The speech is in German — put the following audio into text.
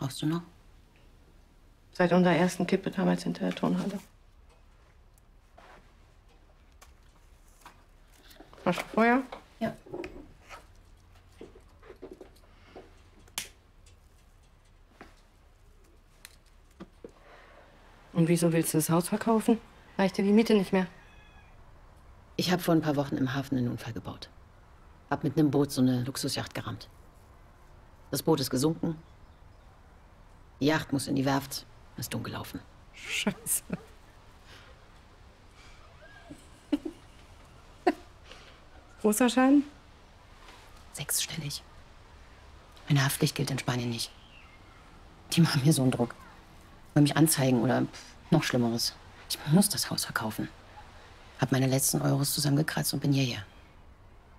Rauchst du noch? Seit unserer ersten Kippe damals hinter der Turnhalle. Hast du Feuer? Ja. Und wieso willst du das Haus verkaufen? Reicht dir die Miete nicht mehr? Ich habe vor ein paar Wochen im Hafen einen Unfall gebaut. Hab mit einem Boot so eine Luxusjacht gerammt. Das Boot ist gesunken. Die Yacht muss in die Werft. Ist dumm gelaufen. Scheiße. Großer Schaden? 6-stellig. Meine Haftpflicht gilt in Spanien nicht. Die machen mir so einen Druck. Wollen mich anzeigen oder noch Schlimmeres. Ich muss das Haus verkaufen. Hab meine letzten Euros zusammengekratzt und bin hierher.